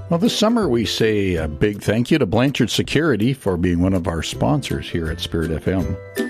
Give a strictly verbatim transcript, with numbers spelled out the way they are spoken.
Well, this summer we say a big thank you to Blanchard Security for being one of our sponsors here at Spirit F M.